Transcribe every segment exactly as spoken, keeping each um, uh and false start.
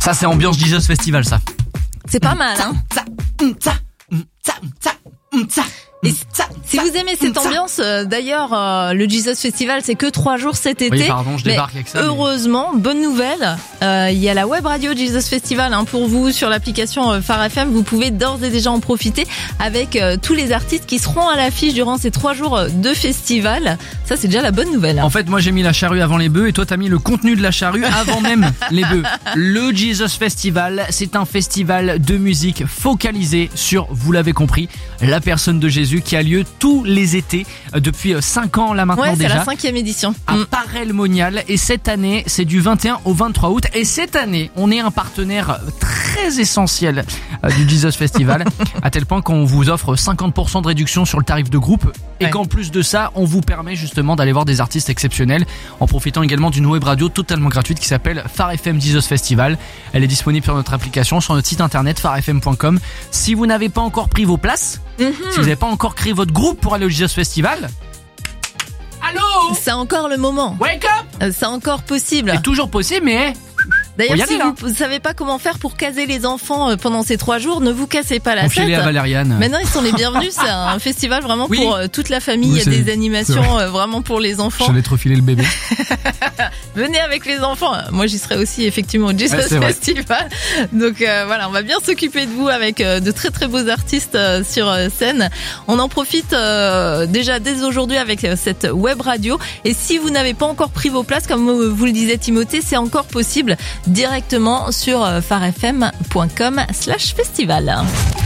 Ça, c'est ambiance Jesus Festival, ça. C'est pas mal, hein. Et si vous aimez cette ambiance, euh, d'ailleurs, euh, le Jesus Festival, c'est que trois jours cet été. Oui, pardon, je débarque mais avec ça. Mais... heureusement, bonne nouvelle, euh, il y a la web radio Jesus Festival hein, pour vous sur l'application euh, Phare F M. Vous pouvez d'ores et déjà en profiter avec euh, tous les artistes qui seront à l'affiche durant ces trois jours de festival. Ça, c'est déjà la bonne nouvelle. Hein. En fait, moi, j'ai mis la charrue avant les bœufs et toi, t'as mis le contenu de la charrue avant même les bœufs. Le Jesus Festival, c'est un festival de musique focalisé sur, vous l'avez compris, la personne de Jésus qui a lieu tous les étés depuis cinq ans là maintenant ouais, déjà. C'est la cinquième édition. À mmh. Paray-le-Monial et cette année c'est du vingt et un au vingt-trois août et cette année on est un partenaire très essentiel du Jesus Festival à tel point qu'on vous offre cinquante pour cent de réduction sur le tarif de groupe et ouais. qu'en plus de ça on vous permet justement d'aller voir des artistes exceptionnels en profitant également d'une web radio totalement gratuite qui s'appelle Phare F M Jesus Festival. Elle est disponible sur notre application, sur notre site internet phare f m point com. Si vous n'avez pas encore pris vos places, mmh. si vous n'avez pas encore créé votre groupe pour aller au Jesus Festival, allô, c'est encore le moment. Wake up. C'est encore possible. C'est toujours possible, mais d'ailleurs, aller, si là. vous ne savez pas comment faire pour caser les enfants pendant ces trois jours, ne vous cassez pas la tête. Confiez-les à Valériane. Maintenant, ils sont les bienvenus. C'est un festival vraiment oui. pour toute la famille. Oui, il y a des animations vraiment pour les enfants. J'allais trop filer le bébé. Venez avec les enfants. Moi, j'y serai aussi effectivement au Jesus ouais, Festival. Donc euh, voilà, on va bien s'occuper de vous avec euh, de très très beaux artistes euh, sur euh, scène. On en profite euh, déjà dès aujourd'hui avec euh, cette web radio. Et si vous n'avez pas encore pris vos places, comme vous le disait Timothée, c'est encore possible directement sur euh, phare f m point com slash festival.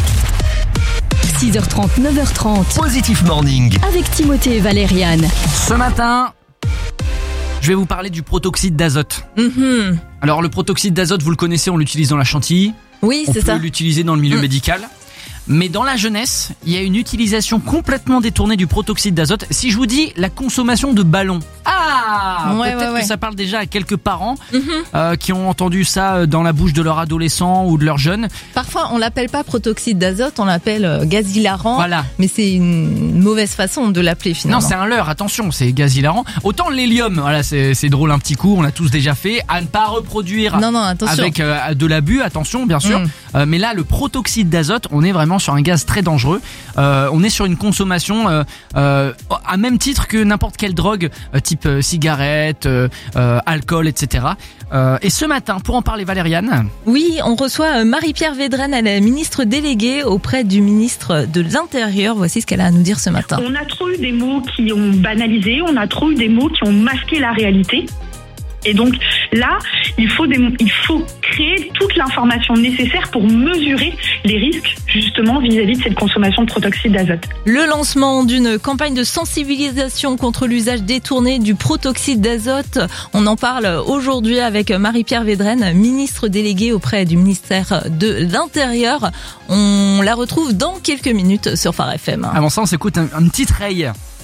six heures trente, neuf heures trente. Positive Morning. Avec Timothée et Valériane. Ce matin, je vais vous parler du protoxyde d'azote. Mm-hmm. Alors le protoxyde d'azote, vous le connaissez, on l'utilise dans la chantilly. Oui, on c'est ça. On peut l'utiliser dans le milieu mm. médical. Mais dans la jeunesse, il y a une utilisation complètement détournée du protoxyde d'azote. Si je vous dis la consommation de ballons, ah, ouais, peut-être ouais, ouais. que ça parle déjà à quelques parents mm-hmm. euh, qui ont entendu ça dans la bouche de leur adolescent ou de leur jeune. Parfois, on l'appelle pas protoxyde d'azote, on l'appelle euh, gaz hilarant. Voilà. Mais c'est une mauvaise façon de l'appeler finalement. Non, c'est un leurre. Attention, c'est gaz hilarant. Autant l'hélium, voilà, c'est, c'est drôle un petit coup. On l'a tous déjà fait. À ne pas reproduire. Non, non, attention. Avec euh, de l'abus, attention, bien sûr. Mm. Euh, mais là, le protoxyde d'azote, on est vraiment sur un gaz très dangereux. Euh, on est sur une consommation euh, euh, à même titre que n'importe quelle drogue, euh, type euh, cigarette, euh, euh, alcool, et cetera. Euh, et ce matin, pour en parler, Valériane. Oui, on reçoit Marie-Pierre Védrenne, elle est ministre déléguée auprès du ministre de l'Intérieur. Voici ce qu'elle a à nous dire ce matin. On a trop eu des mots qui ont banalisé, on a trop eu des mots qui ont masqué la réalité. Et donc là, il faut, des, il faut créer toute l'information nécessaire pour mesurer les risques justement vis-à-vis de cette consommation de protoxyde d'azote. Le lancement d'une campagne de sensibilisation contre l'usage détourné du protoxyde d'azote, on en parle aujourd'hui avec Marie-Pierre Védrenne, ministre déléguée auprès du ministère de l'Intérieur. On la retrouve dans quelques minutes sur Phare F M. Avant ça, on s'écoute un, un petit rail.